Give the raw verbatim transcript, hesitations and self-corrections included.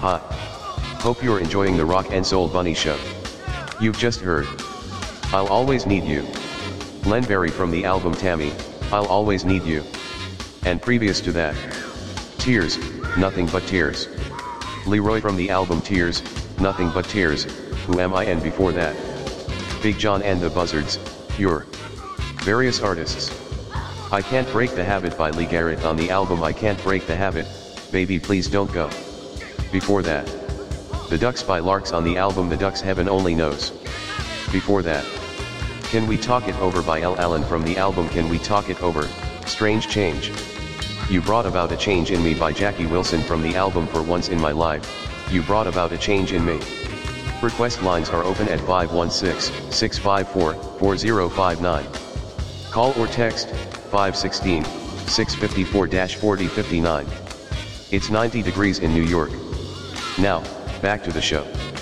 Hi. Hope you're enjoying the Rock and Soul Bunny Show. You've just heard I'll Always Need You. Len Berry from the album Tammy, I'll Always Need You. And previous to that, Tears, Nothing But Tears. Leroy from the album Tears, Nothing But Tears, Who Am I? And before that, Big John and the Buzzards, Your. Various artists. I Can't Break the Habit by Lee Garrett on the album I Can't Break the Habit, Baby Please Don't Go. Before that, The Ducks by Larks on the album The Ducks Heaven Only Knows. Before that, Can We Talk It Over by L. Allen from the album Can We Talk It Over, Strange Change. You Brought About a Change in Me by Jackie Wilson from the album For Once in My Life, You Brought About a Change in Me. Request lines are open at five one six, six five four, four zero five nine. Call or text, five one six, six five four, four zero five nine. It's ninety degrees in New York. Now, back to the show.